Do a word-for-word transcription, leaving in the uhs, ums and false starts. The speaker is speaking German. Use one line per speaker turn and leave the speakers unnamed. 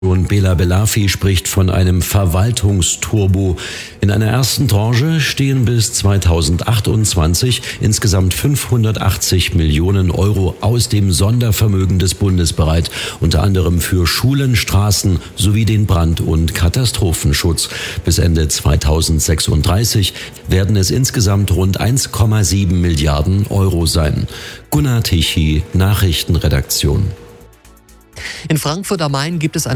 Und Bela Belafi spricht von einem Verwaltungsturbo. In einer ersten Tranche stehen bis zweitausendachtundzwanzig insgesamt fünfhundertachtzig Millionen Euro aus dem Sondervermögen des Bundes bereit, unter anderem für Schulen, Straßen sowie den Brand- und Katastrophenschutz. Bis Ende zweitausendsechsunddreißig werden es insgesamt rund eins Komma sieben Milliarden Euro sein. Gunnar Tichy, Nachrichtenredaktion.
In Frankfurt am Main gibt es eine